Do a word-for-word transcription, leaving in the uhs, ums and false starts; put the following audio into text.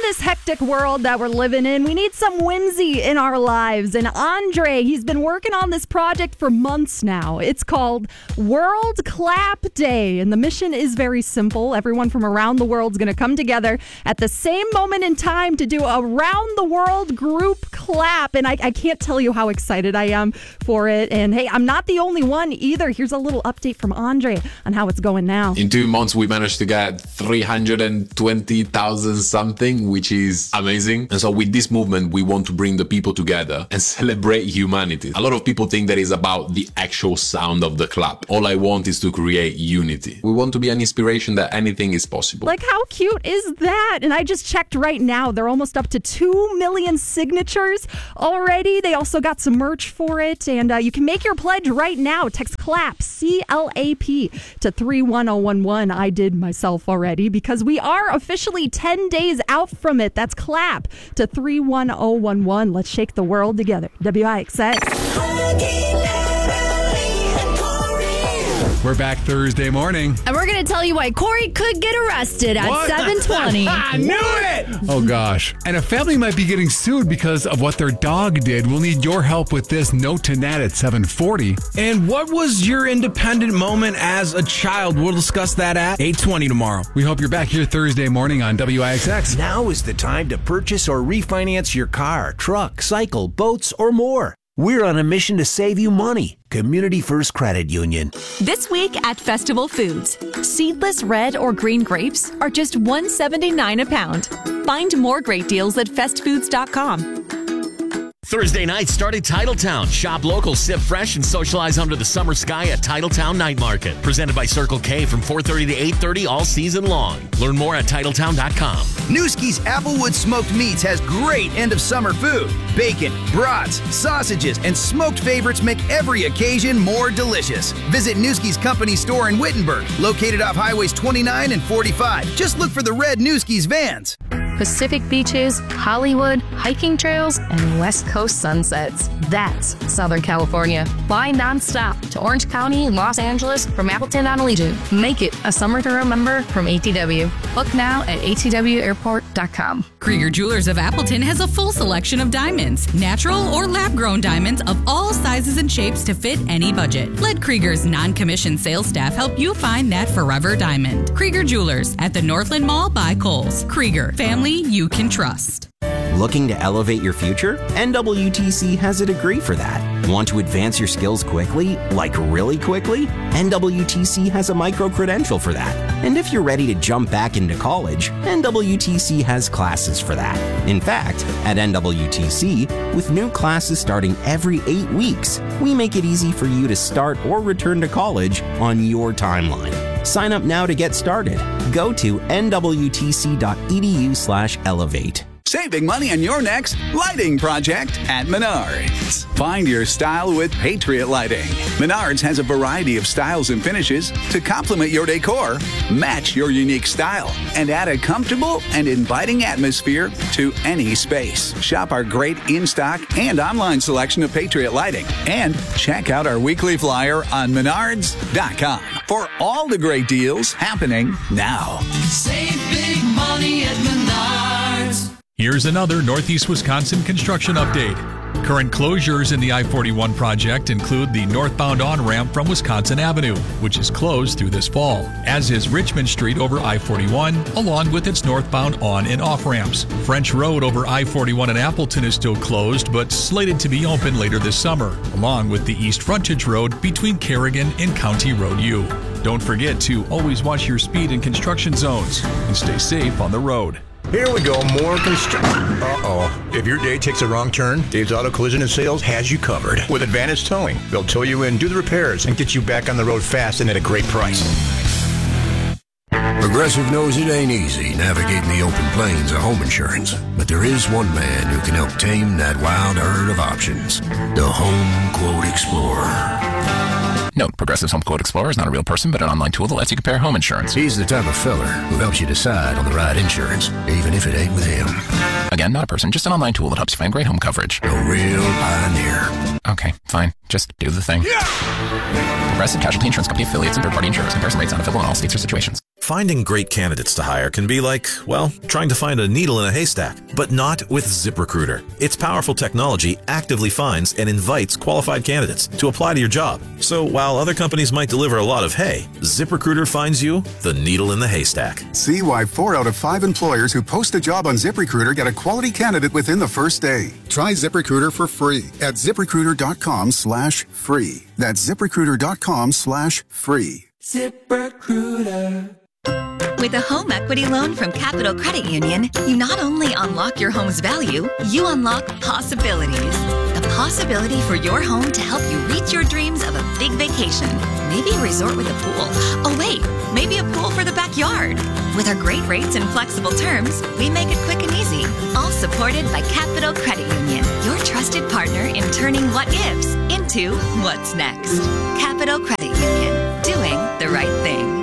this hectic world that we're living in, we need some whimsy in our lives. And Andre, he's been working on this project for months now. It's called World Clap Day. And the mission is very simple. Everyone from around the world is going to come together at the same moment in time to do a round-the-world group clap. And I, I can't tell you how excited I am for it. And hey, I'm not the only one either. Here's a little update from Andre on how it's going now. In two months, we managed to get three hundred twenty thousand something, which is amazing. And so with this movement, we want to bring the people together and celebrate humanity. A lot of people think that it's about the actual sound of the clap. All I want is to create unity. We want to be an inspiration that anything is possible. Like, how cute is that? And I just checked right now. They're almost up to two million signatures already. They also got some merch for it. And uh, you can make your pledge right now. Text CLAP, C L A P, to three one zero one one. I did myself already because we are officially ten days out from it. That's CLAP to three one zero one one. Let's shake the world together. W I X X. We're back Thursday morning. And we're going to tell you why Corey could get arrested at What? seven twenty. I knew it! Oh, gosh. And a family might be getting sued because of what their dog did. We'll need your help with this. Note to Nat at seven forty. And what was your independent moment as a child? We'll discuss that at eight twenty tomorrow. We hope you're back here Thursday morning on W I X X. Now is the time to purchase or refinance your car, truck, cycle, boats, or more. We're on a mission to save you money. Community First Credit Union. This week at Festival Foods, seedless red or green grapes are just one dollar and seventy-nine cents a pound. Find more great deals at fest foods dot com. Thursday night, start at Titletown. Shop local, sip fresh, and socialize under the summer sky at Titletown Night Market. Presented by Circle K from four thirty to eight thirty all season long. Learn more at Titletown dot com. Newski's Applewood Smoked Meats has great end-of-summer food. Bacon, brats, sausages, and smoked favorites make every occasion more delicious. Visit Newski's Company store in Wittenberg, located off Highways twenty-nine and forty-five. Just look for the red Newski's vans. Pacific beaches, Hollywood, hiking trails, and West Coast sunsets. That's Southern California. Fly nonstop to Orange County, Los Angeles, from Appleton on Allegiant. Make it a summer to remember from A T W. Book now at A T W airport dot com. Krieger Jewelers of Appleton has a full selection of diamonds, natural or lab-grown diamonds of all sizes and shapes to fit any budget. Let Krieger's non-commissioned sales staff help you find that forever diamond. Krieger Jewelers at the Northland Mall by Kohl's. Krieger, family you can trust. Looking to elevate your future? N W T C has a degree for that. Want to advance your skills quickly? Like really quickly? N W T C has a micro-credential for that. And if you're ready to jump back into college, N W T C has classes for that. In fact, at N W T C, with new classes starting every eight weeks, we make it easy for you to start or return to college on your timeline. Sign up now to get started. Go to N W T C dot E D U slash elevate. Saving money on your next lighting project at Menards. Find your style with Patriot Lighting. Menards has a variety of styles and finishes to complement your decor, match your unique style, and add a comfortable and inviting atmosphere to any space. Shop our great in-stock and online selection of Patriot Lighting. And check out our weekly flyer on menards dot com for all the great deals happening now. Save big money at Menards. Here's another Northeast Wisconsin construction update. Current closures in the I forty-one project include the northbound on-ramp from Wisconsin Avenue, which is closed through this fall, as is Richmond Street over I forty-one, along with its northbound on- and off-ramps. French Road over I forty-one in Appleton is still closed, but slated to be open later this summer, along with the East Frontage Road between Kerrigan and County Road U. Don't forget to always watch your speed in construction zones and stay safe on the road. Here we go, more construction. Uh-oh. If your day takes a wrong turn, Dave's Auto Collision and Sales has you covered. With Advantage Towing, they'll tow you in, do the repairs, and get you back on the road fast and at a great price. Progressive knows it ain't easy navigating the open plains of home insurance, but there is one man who can help tame that wild herd of options. The Home Quote Explorer. Note, Progressive's Home Quote Explorer is not a real person, but an online tool that lets you compare home insurance. He's the type of feller who helps you decide on the right insurance, even if it ain't with him. Again, not a person, just an online tool that helps you find great home coverage. A real pioneer. Okay, fine. Just do the thing. Yeah! Progressive Casualty Insurance Company affiliates and third-party insurers. Comparison rates not available in all states or situations. Finding great candidates to hire can be like, well, trying to find a needle in a haystack, but not with ZipRecruiter. Its powerful technology actively finds and invites qualified candidates to apply to your job. So while other companies might deliver a lot of hay, ZipRecruiter finds you the needle in the haystack. See why four out of five employers who post a job on ZipRecruiter get a quality candidate within the first day. Try ZipRecruiter for free at ZipRecruiter.com slash free. That's ZipRecruiter.com slash free. ZipRecruiter. With a home equity loan from Capital Credit Union, you not only unlock your home's value, you unlock possibilities. The possibility for your home to help you reach your dreams of a big vacation. Maybe a resort with a pool. Oh wait, maybe a pool for the backyard. With our great rates and flexible terms, we make it quick and easy. All supported by Capital Credit Union, your trusted partner in turning what ifs into what's next. Capital Credit Union, doing the right thing.